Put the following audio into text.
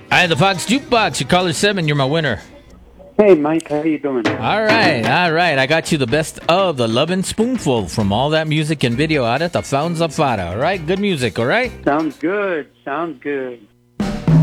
Hi, the Fox Jukebox. Your caller 7. You're my winner. Hey, Mike, how you doing? All right. I got you the best of the Lovin' Spoonful from all that music and video out at the Fountains of Fada. All right, good music. All right. Sounds good.